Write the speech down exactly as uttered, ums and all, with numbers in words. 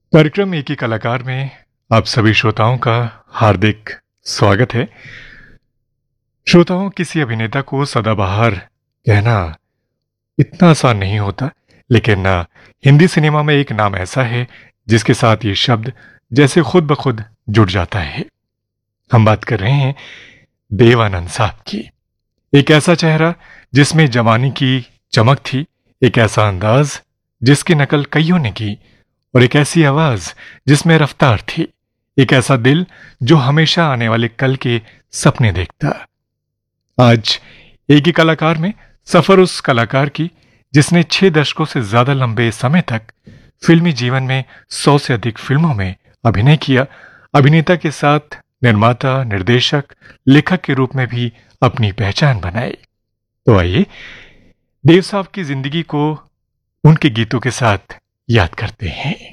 कार्यक्रम एक ही कलाकार में आप सभी श्रोताओं का हार्दिक स्वागत है। श्रोताओं, किसी अभिनेता को सदाबहार कहना इतना आसान नहीं होता, लेकिन आ, हिंदी सिनेमा में एक नाम ऐसा है जिसके साथ ये शब्द जैसे खुद ब खुद जुड़ जाता है। हम बात कर रहे हैं देव आनंद साहब की। एक ऐसा चेहरा जिसमें जवानी की चमक थी, एक ऐसा अंदाज जिसकी नकल कईयों ने की, और एक ऐसी आवाज जिसमें रफ्तार थी, एक ऐसा दिल जो हमेशा आने वाले कल के सपने देखता। आज एक ही कलाकार में सफर उस कलाकार की जिसने छह दशकों से ज्यादा लंबे समय तक फिल्मी जीवन में सौ से अधिक फिल्मों में अभिनय किया। अभिनेता के साथ निर्माता, निर्देशक, लेखक के रूप में भी अपनी पहचान बनाई। तो आइए देव साहब की जिंदगी को उनके गीतों के साथ याद करते हैं।